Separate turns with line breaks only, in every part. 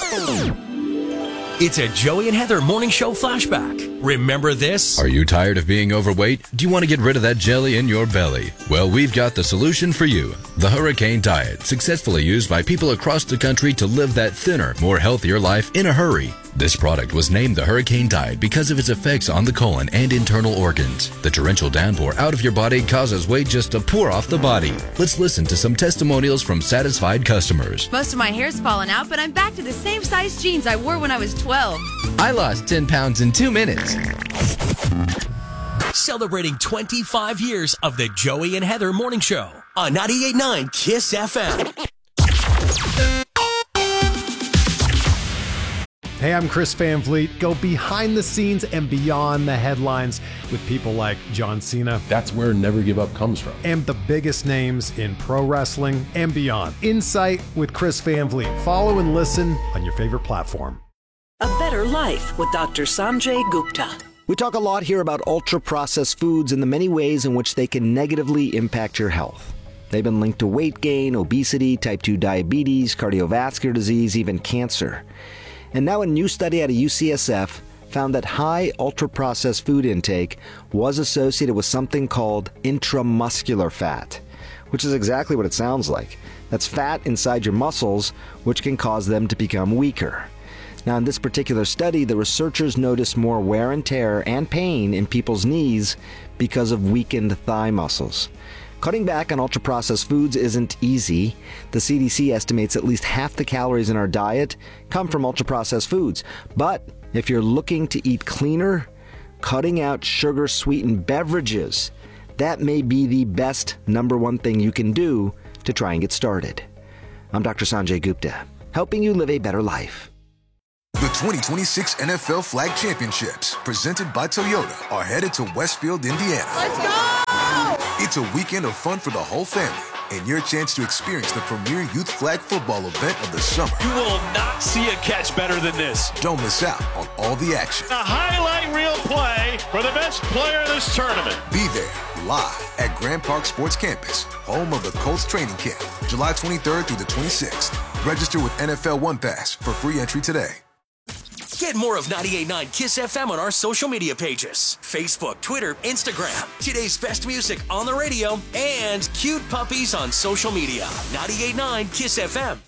It's a Joey and Heather Morning Show flashback. Remember this?
Are you tired of being overweight? Do you want to get rid of that jelly in your belly? Well, we've got the solution for you. The Hurricane Diet, successfully used by people across the country to live that thinner, more healthier life in a hurry. This product was named the Hurricane Diet because of its effects on the colon and internal organs. The torrential downpour out of your body causes weight just to pour off the body. Let's listen to some testimonials from satisfied customers.
Most of my hair's fallen out, but I'm back to the same size jeans I wore when I was 12.
I lost 10 pounds in 2 minutes.
Celebrating 25 years of the Joey and Heather Morning Show on 98.9 KISS FM.
Hey, I'm Chris Van Vliet. Go behind the scenes and beyond the headlines with people like John Cena.
That's where Never Give Up comes from.
And the biggest names in pro wrestling and beyond. Insight with Chris Van Vliet. Follow and listen on your favorite platform.
A Better Life with Dr. Sanjay Gupta.
We talk a lot here about ultra-processed foods and the many ways in which they can negatively impact your health. They've been linked to weight gain, obesity, type 2 diabetes, cardiovascular disease, even cancer. And now a new study out of UCSF found that high ultra-processed food intake was associated with something called intramuscular fat, which is exactly what it sounds like. That's fat inside your muscles, which can cause them to become weaker. Now, in this particular study, the researchers noticed more wear and tear and pain in people's knees because of weakened thigh muscles. Cutting back on ultra-processed foods isn't easy. The CDC estimates at least half the calories in our diet come from ultra-processed foods. But if you're looking to eat cleaner, cutting out sugar-sweetened beverages, that may be the best number one thing you can do to try and get started. I'm Dr. Sanjay Gupta, helping you live a better life.
The 2026 NFL Flag Championships, presented by Toyota, are headed to Westfield, Indiana.
Let's go!
It's a weekend of fun for the whole family and your chance to experience the premier youth flag football event of the summer.
You will not see a catch better than this.
Don't miss out on all the action.
A highlight reel play for the best player in this tournament.
Be there live at Grand Park Sports Campus, home of the Colts training camp, July 23rd through the 26th. Register with NFL One Pass for free entry today.
Get more of 98.9 KISS FM on our social media pages. Facebook, Twitter, Instagram. Today's best music on the radio and cute puppies on social media. 98.9 KISS FM.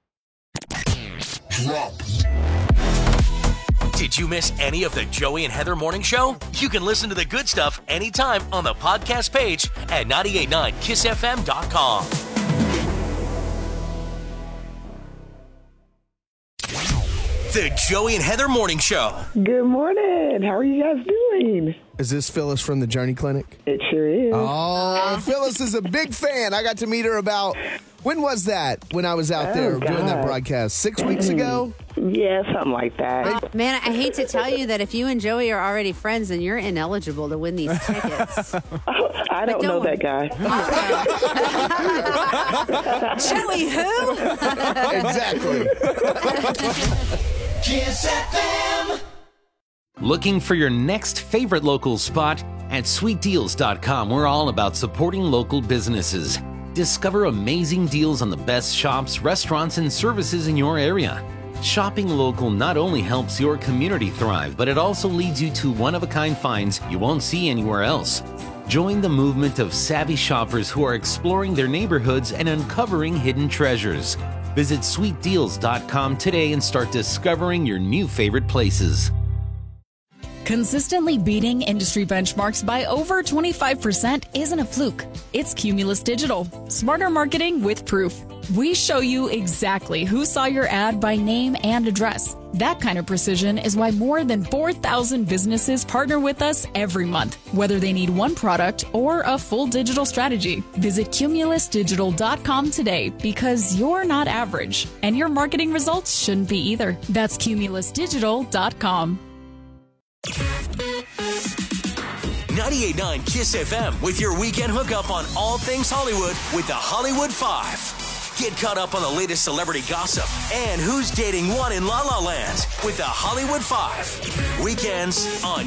Did you miss any of the Joey and Heather Morning Show? You can listen to the good stuff anytime on the podcast page at 989kissfm.com. The Joey and Heather Morning Show.
Good morning. How are you guys doing?
Is this Phyllis from the Journey Clinic?
It sure is.
Oh, Phyllis is a big fan. I got to meet her about, when was that? When I was out there doing that broadcast? 6 weeks ago?
Yeah, something like that.
Man, I hate to tell you that if you and Joey are already friends, then you're ineligible to win these tickets.
I don't know that guy.
Joey who?
Exactly.
KISS FM.
Looking for your next favorite local spot? At sweetdeals.com, we're all about supporting local businesses. Discover amazing deals on the best shops, restaurants, and services in your area. Shopping local not only helps your community thrive, but it also leads you to one-of-a-kind finds you won't see anywhere else. Join the movement of savvy shoppers who are exploring their neighborhoods and uncovering hidden treasures. Visit sweetdeals.com today and start discovering your new favorite places.
Consistently beating industry benchmarks by over 25% isn't a fluke. It's Cumulus Digital. Smarter marketing with proof. We show you exactly who saw your ad by name and address. That kind of precision is why more than 4,000 businesses partner with us every month, whether they need one product or a full digital strategy. Visit cumulusdigital.com today because you're not average, and your marketing results shouldn't be either. That's cumulusdigital.com.
98.9 KISS FM with your weekend hookup on all things Hollywood with the Hollywood 5. Get caught up on the latest celebrity gossip and who's dating one in La La Land with the Hollywood 5. Weekends on